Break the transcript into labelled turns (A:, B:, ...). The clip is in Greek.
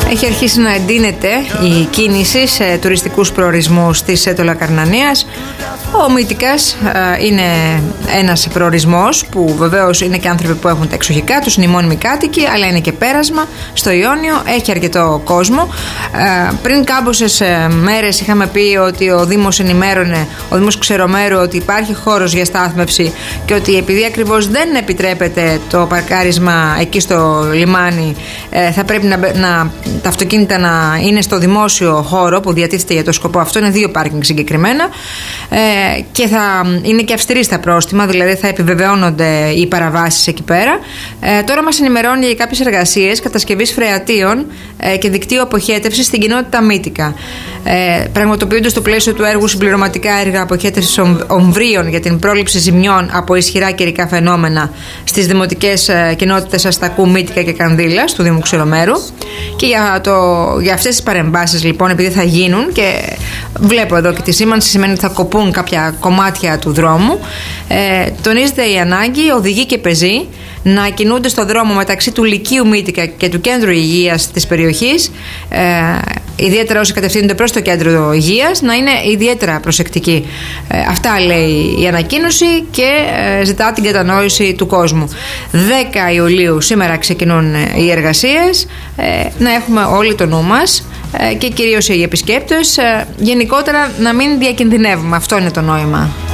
A: Έχει αρχίσει να εντείνεται η κίνηση σε τουριστικούς προορισμούς της Αιτωλακαρνανίας. Ο Μύτικας είναι ένας προορισμός που βεβαίως είναι και άνθρωποι που έχουν τα εξοχικά τους, είναι οι μόνιμοι κάτοικοι, αλλά είναι και πέρασμα στο Ιόνιο, έχει αρκετό κόσμο. Πριν κάμποσες μέρες είχαμε πει ότι ο Δήμος ενημέρωνε, ο Δήμος Ξερομέρου, ότι υπάρχει χώρος για στάθμευση και ότι επειδή ακριβώς δεν επιτρέπεται το παρκάρισμα εκεί στο λιμάνι, θα πρέπει τα αυτοκίνητα να είναι στο δημόσιο χώρο που διατίθεται για το σκοπό αυτό. Είναι 2 πάρκινγκ συγκεκριμένα. Και θα είναι και αυστηρή στα πρόστιμα, δηλαδή θα επιβεβαιώνονται οι παραβάσεις εκεί πέρα. Τώρα μας ενημερώνει για κάποιες εργασίες κατασκευής φρεατίων και δικτύου αποχέτευσης στην κοινότητα Μύτικα. Πραγματοποιούνται στο πλαίσιο του έργου συμπληρωματικά έργα αποχέτευσης ομβρίων για την πρόληψη ζημιών από ισχυρά καιρικά φαινόμενα στις δημοτικές κοινότητες Αστακού, Μύτικα και Κανδύλας του Δήμου Ξερομέρου. Και για αυτές τις παρεμβάσεις, λοιπόν, επειδή θα γίνουν, και βλέπω εδώ και τη σήμανση, σημαίνει ότι θα κοπούν κάποια κομμάτια του δρόμου, τονίζεται η ανάγκη οδηγοί και πεζοί να κινούνται στο δρόμο μεταξύ του Λυκείου Μύτικα και του κέντρου υγείας της περιοχής, ιδιαίτερα όσοι κατευθύνονται προς το κέντρο υγείας, να είναι ιδιαίτερα προσεκτικοί. Αυτά λέει η ανακοίνωση και ζητά την κατανόηση του κόσμου. 10 Ιουλίου σήμερα ξεκινούν οι εργασίες, να έχουμε όλοι το νου μας και κυρίως οι επισκέπτες, γενικότερα να μην διακινδυνεύουμε. Αυτό είναι το νόημα.